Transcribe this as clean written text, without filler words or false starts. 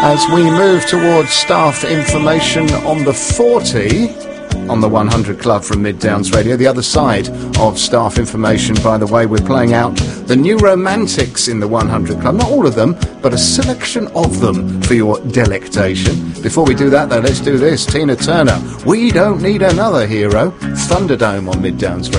as we move towards staff information on the 40 on the 100 Club from Mid Downs Radio. The other side of staff information, by the way, we're playing out the new romantics in the 100 Club. Not all of them, but a selection of them for your delectation. Before we do that, though, let's do this. Tina Turner, We Don't Need Another Hero, Thunderdome on Mid Downs Radio.